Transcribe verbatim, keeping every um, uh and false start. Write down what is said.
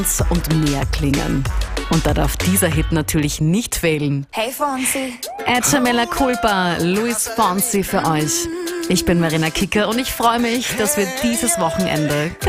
und mehr klingen. Und da darf dieser Hit natürlich nicht fehlen. Hey Fonsi. Edge Mella Culpa, Luis Fonsi für euch. Ich bin Marina Kicker und ich freue mich, dass wir dieses Wochenende